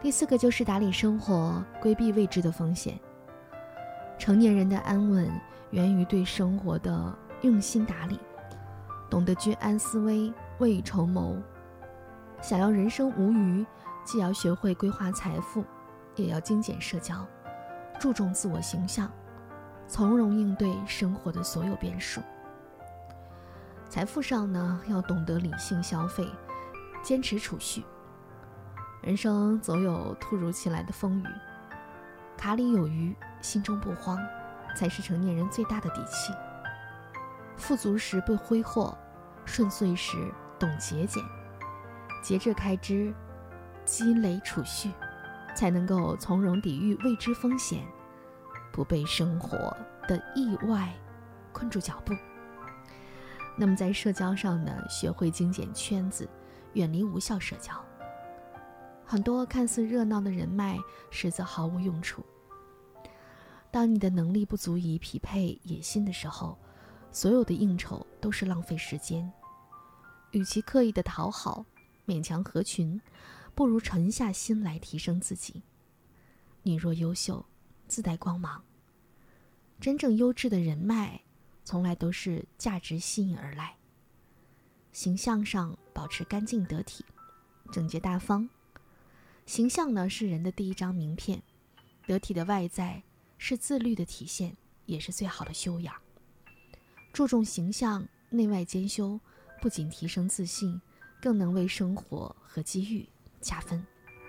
第4个就是打理生活，规避未知的风险。成年人的安稳源于对生活的用心打理，懂得居安思危，未雨绸缪。想要人生无虞，既要学会规划财富，也要精简社交，注重自我形象，从容应对生活的所有变数。财富上呢，要懂得理性消费，坚持储蓄。人生总有突如其来的风雨，卡里有余，心中不慌，才是成年人最大的底气。富足时不挥霍，顺遂时懂节俭，节制开支，积累储蓄，才能够从容抵御未知风险，不被生活的意外困住脚步。那么在社交上呢，学会精简圈子，远离无效社交。很多看似热闹的人脉，实则毫无用处。当你的能力不足以匹配野心的时候，所有的应酬都是浪费时间。与其刻意的讨好，勉强合群，不如沉下心来提升自己。你若优秀，自带光芒。真正优质的人脉，从来都是价值吸引而来。形象上保持干净得体，整洁大方。形象呢，是人的第一张名片，得体的外在是自律的体现，也是最好的修养。注重形象，内外兼修，不仅提升自信，更能为生活和机遇加分。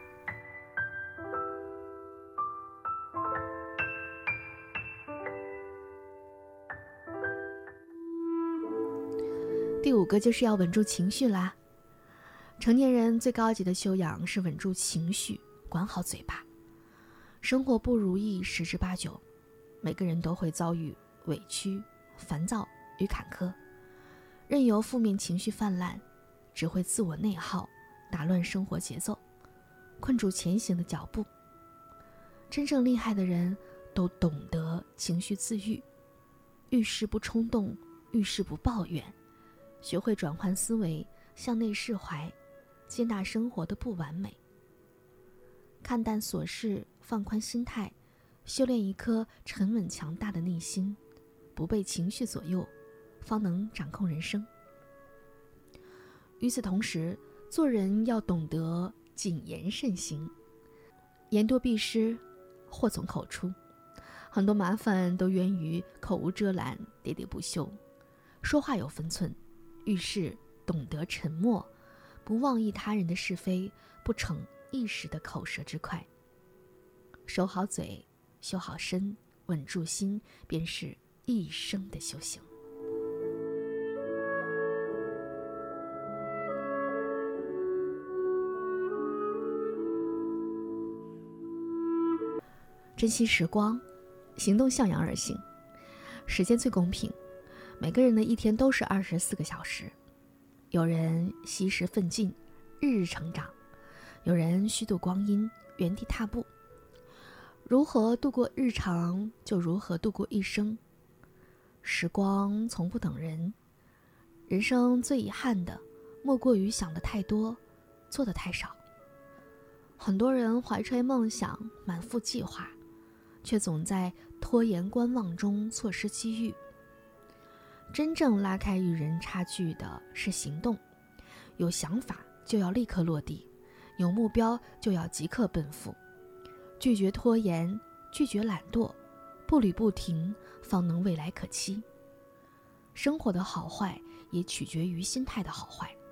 第5个就是要稳住情绪啦。成年人最高级的修养是稳住情绪，管好嘴巴。生活不如意十之八九，每个人都会遭遇委屈、烦躁与坎坷。任由负面情绪泛滥，只会自我内耗，打乱生活节奏，困住前行的脚步。真正厉害的人都懂得情绪自愈，遇事不冲动，遇事不抱怨，学会转换思维，向内释怀，接纳生活的不完美。看淡琐事，放宽心态，修炼一颗沉稳强大的内心，不被情绪左右，方能掌控人生。与此同时，做人要懂得谨言慎行，言多必失，祸从口出。很多麻烦都源于口无遮拦，喋喋不休。说话有分寸，遇事懂得沉默，不妄议他人的是非，不逞一时的口舌之快。守好嘴，修好身，稳住心，便是一生的修行。珍惜时光，行动向阳而行。时间最公平，每个人的一天都是24个小时。有人惜时奋进，日日成长；有人虚度光阴，原地踏步。如何度过日常，就如何度过一生。时光从不等人，人生最遗憾的，莫过于想得太多，做得太少。很多人怀揣梦想，满腹计划，却总在拖延观望中错失机遇。真正拉开与人差距的是行动，有想法就要立刻落地，有目标就要即刻奔赴。拒绝拖延，拒绝懒惰，步履不停，方能未来可期。生活的好坏也取决于心态的好坏。